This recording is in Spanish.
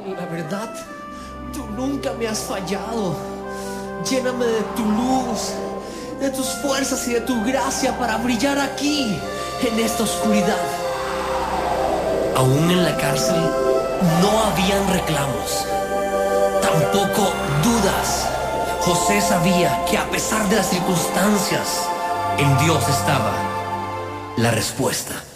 La verdad, tú nunca me has fallado. Lléname de tu luz, de tus fuerzas y de tu gracia para brillar aquí, en esta oscuridad. Aún en la cárcel no habían reclamos, tampoco dudas. José sabía que a pesar de las circunstancias, en Dios estaba la respuesta.